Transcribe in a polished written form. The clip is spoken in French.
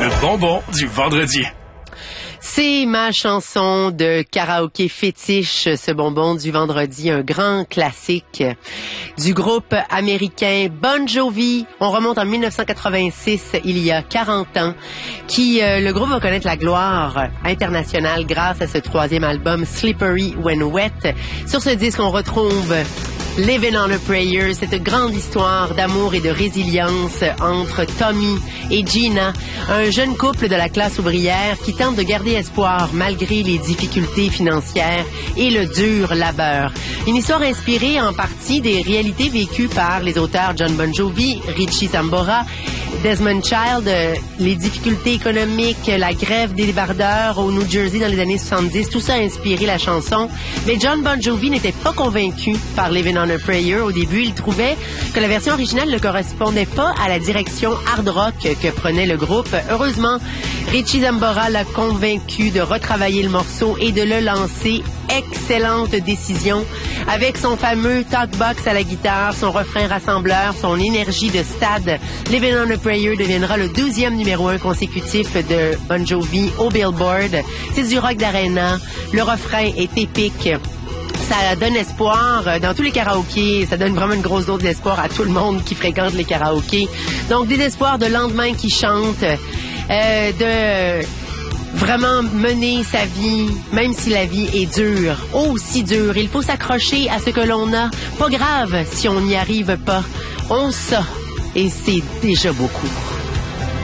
Le bonbon du vendredi. C'est ma chanson de karaoké fétiche, ce bonbon du vendredi, un grand classique du groupe américain Bon Jovi. On remonte en 1986, il y a 40 ans, le groupe va connaître la gloire internationale grâce à ce troisième album Slippery When Wet. Sur ce disque, on retrouve Living on a Prayer, cette grande histoire d'amour et de résilience entre Tommy et Gina, un jeune couple de la classe ouvrière qui tente de garder espoir malgré les difficultés financières et le dur labeur. Une histoire inspirée en partie des réalités vécues par les auteurs John Bon Jovi, Richie Sambora, Desmond Child, les difficultés économiques, la grève des débardeurs au New Jersey dans les années 70, tout ça a inspiré la chanson. Mais John Bon Jovi n'était pas convaincu par Living on a Prayer. Au début, il trouvait que la version originale ne correspondait pas à la direction hard rock que prenait le groupe. Heureusement, Richie Sambora l'a convaincu de retravailler le morceau et de le lancer. Excellente décision. Avec son fameux talkbox à la guitare, son refrain rassembleur, son énergie de stade, Living on a Prayer deviendra le 12e numéro 1 consécutif de Bon Jovi au Billboard. C'est du rock d'arena. Le refrain est épique. Ça donne espoir dans tous les karaokés. Ça donne vraiment une grosse dose d'espoir à tout le monde qui fréquente les karaokés. Donc, des espoirs de lendemain qui chantent, de vraiment mener sa vie, même si la vie est dure, aussi dure. Il faut s'accrocher à ce que l'on a. Pas grave si on n'y arrive pas. On sait, et c'est déjà beaucoup.